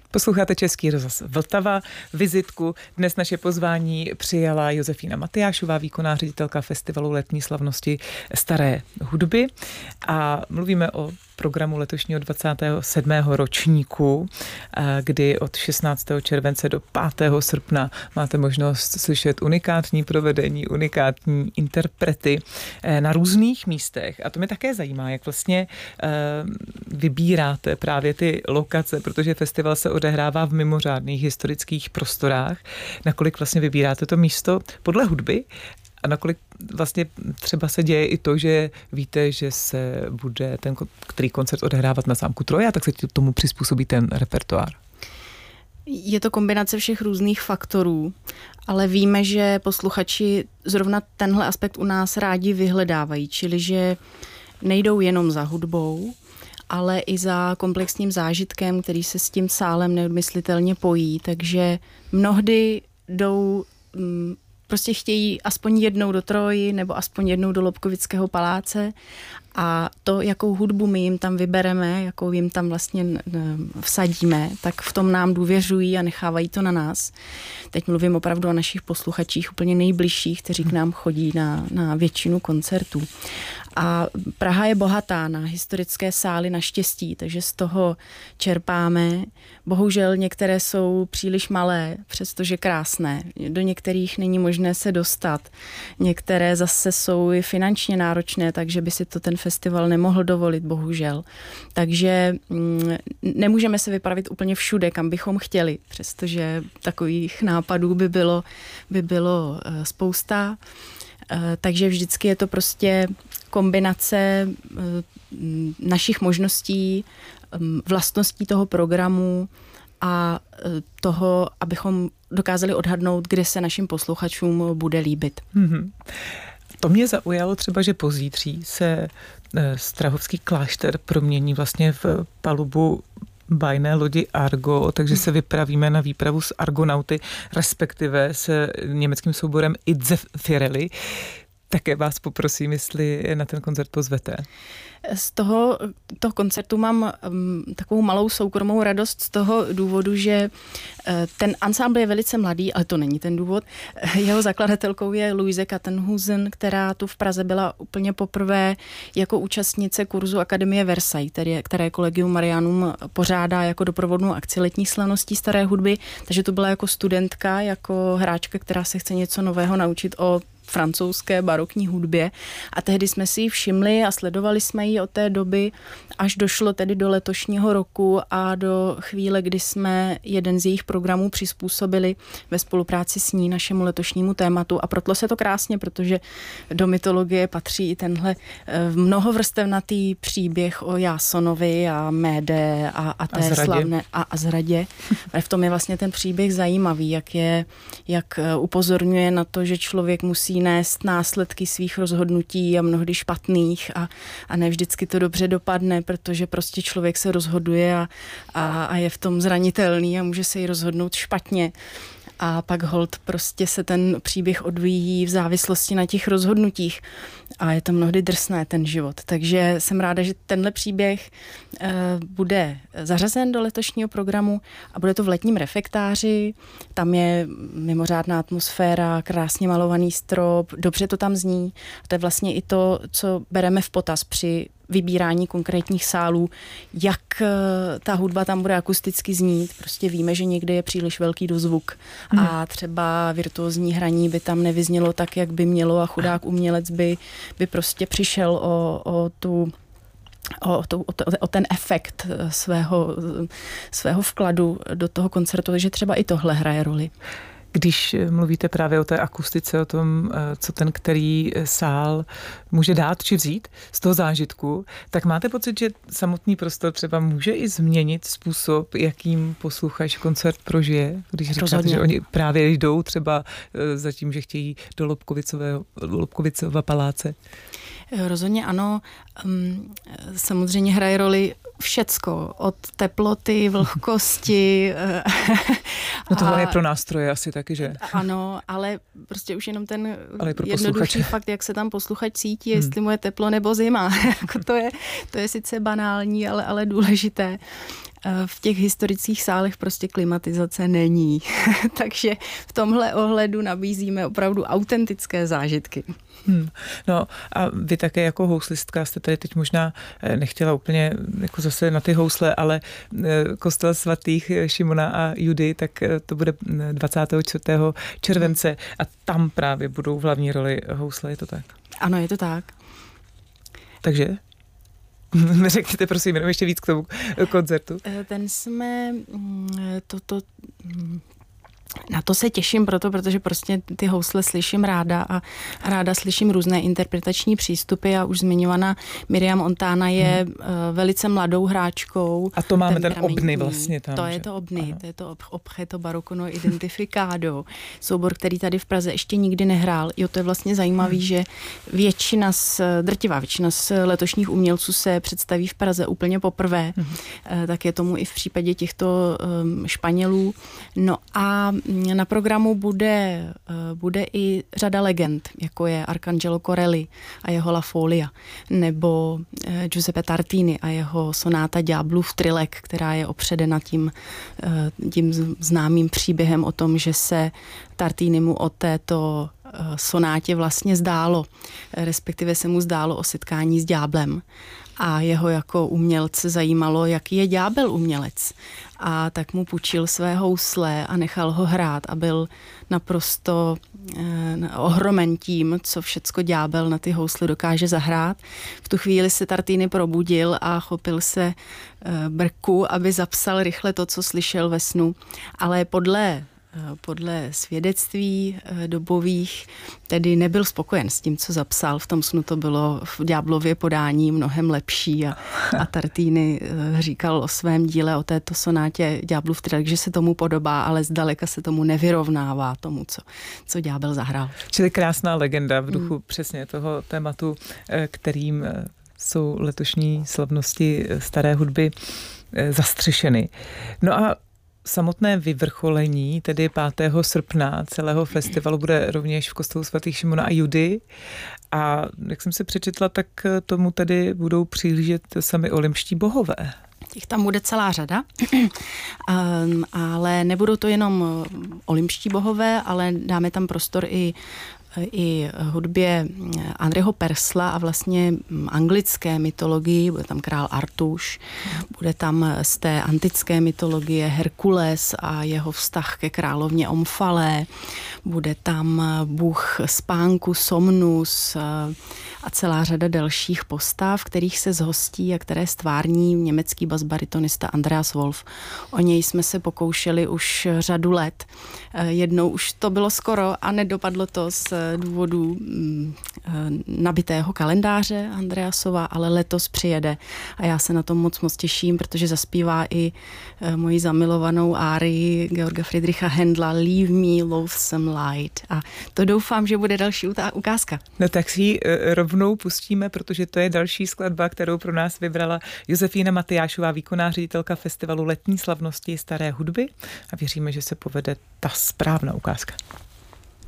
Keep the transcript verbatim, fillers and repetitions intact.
Posloucháte Český rozhlas Vltava, vizitku. Dnes naše pozvání přijala Josefína Matyášová, výkonná ředitelka Festivalu letní slavnosti staré hudby. A mluvíme o programu letošního dvacátého sedmého ročníku, kdy od šestnáctého července do pátého srpna máte možnost slyšet unikátní provedení, unikátní interprety na různých místech. A to mě také zajímá, jak vlastně vybíráte právě ty lokace, protože festival se odehrává v mimořádných historických prostorách. Nakolik vlastně vybíráte to místo podle hudby? A nakolik vlastně třeba se děje i to, že víte, že se bude ten který koncert odehrávat na zámku Troja, tak se tomu přizpůsobí ten repertoár? Je to kombinace všech různých faktorů, ale víme, že posluchači zrovna tenhle aspekt u nás rádi vyhledávají, čili že nejdou jenom za hudbou, ale i za komplexním zážitkem, který se s tím sálem neodmyslitelně pojí, takže mnohdy jdou... Mm, prostě chtějí aspoň jednou do Troji nebo aspoň jednou do Lobkovického paláce a to, jakou hudbu my jim tam vybereme, jakou jim tam vlastně vsadíme, tak v tom nám důvěřují a nechávají to na nás. Teď mluvím opravdu o našich posluchačích úplně nejbližších, kteří k nám chodí na, na většinu koncertů. A Praha je bohatá na historické sály naštěstí, takže z toho čerpáme. Bohužel některé jsou příliš malé, přestože krásné. Do některých není možné se dostat. Některé zase jsou i finančně náročné, takže by si to ten festival nemohl dovolit, bohužel. Takže mm, nemůžeme se vypravit úplně všude, kam bychom chtěli, přestože takových nápadů by bylo, by bylo uh, spousta. Uh, takže vždycky je to prostě kombinace uh, našich možností, um, vlastností toho programu a uh, toho, abychom dokázali odhadnout, kde se našim posluchačům bude líbit. Mm-hmm. To mě zaujalo třeba, že pozítří se Strahovský klášter promění vlastně v palubu bajné lodi Argo, takže se vypravíme na výpravu s argonauty, respektive s německým souborem Idze Firelli. Také vás poprosím, jestli na ten koncert pozvete. Z toho, toho koncertu mám um, takovou malou soukromou radost z toho důvodu, že uh, ten ansámbl je velice mladý, ale to není ten důvod. Jeho zakladatelkou je Luise Kattenhusen, která tu v Praze byla úplně poprvé jako účastnice kurzu Akademie Versailles, které, které Collegium Marianum pořádá jako doprovodnou akci letních slavností staré hudby, takže to byla jako studentka, jako hráčka, která se chce něco nového naučit o francouzské barokní hudbě a tehdy jsme si ji všimli a sledovali jsme ji od té doby, až došlo tedy do letošního roku a do chvíle, kdy jsme jeden z jejich programů přizpůsobili ve spolupráci s ní našemu letošnímu tématu a protlo se to krásně, protože do mytologie patří i tenhle mnohovrstevnatý příběh o Jásonovi a Médé a, a té a slavné a, a zradě. V tom je vlastně ten příběh zajímavý, jak je, jak upozorňuje na to, že člověk musí nést následky svých rozhodnutí a mnohdy špatných a, a ne vždycky to dobře dopadne, protože prostě člověk se rozhoduje a, a, a je v tom zranitelný a může se i rozhodnout špatně. A pak holt prostě se ten příběh odvíjí v závislosti na těch rozhodnutích a je to mnohdy drsné ten život. Takže jsem ráda, že tenhle příběh e, bude zařazen do letošního programu a bude to v letním refektáři. Tam je mimořádná atmosféra, krásně malovaný strop, dobře to tam zní. A to je vlastně i to, co bereme v potaz při vybírání konkrétních sálů, jak ta hudba tam bude akusticky znít. Prostě víme, že někde je příliš velký dozvuk hmm. a třeba virtuózní hraní by tam nevyznělo tak, jak by mělo a chudák umělec by, by prostě přišel o, o tu O, to, o, to, o ten efekt svého, svého vkladu do toho koncertu, takže třeba i tohle hraje roli. Když mluvíte právě o té akustice, o tom, co ten který sál může dát či vzít z toho zážitku, tak máte pocit, že samotný prostor třeba může i změnit způsob, jakým posluchač koncert prožije? Když říkáte, že oni právě jdou třeba za tím, že chtějí do Lobkovicového, Lobkovicova paláce. Rozhodně ano. Samozřejmě hraje roli všecko. Od teploty, vlhkosti. No tohle je pro nástroje asi taky, že? Ano, ale prostě už jenom ten jednoduchý fakt, jak se tam posluchač cítí, hmm. jestli mu je teplo nebo zima. to, je, to je sice banální, ale, ale důležité. v těch historických sálech prostě klimatizace není. Takže v tomhle ohledu nabízíme opravdu autentické zážitky. Hmm. No a vy také jako houslistka jste tady teď možná nechtěla úplně jako zase na ty housle, ale kostel svatých Šimona a Judy, tak to bude dvacátého čtvrtého července a tam právě budou v hlavní roli housle, je to tak? Ano, je to tak. Takže? Řekněte prosím jenom ještě víc k tomu koncertu. Ten jsme toto... Na to se těším proto, protože prostě ty housle slyším ráda a ráda slyším různé interpretační přístupy a už zmiňovaná Miriam Ontana je hmm. velice mladou hráčkou. A to máme ten obny vlastně tam. To je to obny, ano. To je to obcheto baroko no identificado. Soubor, který tady v Praze ještě nikdy nehrál. Jo, to je vlastně zajímavý, hmm. že většina z, drtivá většina z letošních umělců se představí v Praze úplně poprvé. Hmm. Tak je tomu i v případě těchto um, Španělů. No a na programu bude, bude i řada legend, jako je Arcangelo Corelli a jeho La Folia, nebo Giuseppe Tartini a jeho sonáta Ďáblův trilek, která je opředena tím, tím známým příběhem o tom, že se Tartinimu o této sonátě vlastně zdálo, respektive se mu zdálo o setkání s ďáblem. A jeho jako umělce zajímalo, jaký je ďábel umělec. A tak mu půjčil své housle a nechal ho hrát a byl naprosto eh, ohromen tím, co všecko ďábel na ty housle dokáže zahrát. V tu chvíli se Tartini probudil a chopil se eh, brku, aby zapsal rychle to, co slyšel ve snu. Ale podle podle svědectví dobových tedy nebyl spokojen s tím, co zapsal. V tom snu to bylo v ďáblově podání mnohem lepší a, a Tartini říkal o svém díle, o této sonátě Ďáblův trilek, že se tomu podobá, ale zdaleka se tomu nevyrovnává tomu, co, co ďábel zahrál. Čili krásná legenda v duchu hmm. přesně toho tématu, kterým jsou letošní slavnosti staré hudby zastřešeny. No a samotné vyvrcholení, tedy pátého srpna celého festivalu, bude rovněž v kostelu svatých Šimona a Judy. A jak jsem si přečetla, tak tomu tedy budou přihlížet sami olympští bohové. Těch tam bude celá řada, ale nebudou to jenom olympští bohové, ale dáme tam prostor i i hudbě Andreho Persla a vlastně anglické mytologii, bude tam král Artuš, bude tam z té antické mytologie Herkules a jeho vztah ke královně Omfalé, bude tam bůh spánku Somnus a celá řada dalších postav, kterých se zhostí a které stvární německý basbaritonista Andreas Wolf. O něj jsme se pokoušeli už řadu let. Jednou už to bylo skoro a nedopadlo to z důvodu nabitého kalendáře Andreasova, ale letos přijede a já se na tom moc moc těším, protože zaspívá i moji zamilovanou árii Georga Friedricha Händla Leave me loathsome light a to doufám, že bude další ukázka. No tak si ji rovnou pustíme, protože to je další skladba, kterou pro nás vybrala Josefína Matyášová, výkonná ředitelka festivalu letní slavnosti staré hudby a věříme, že se povede ta správná ukázka.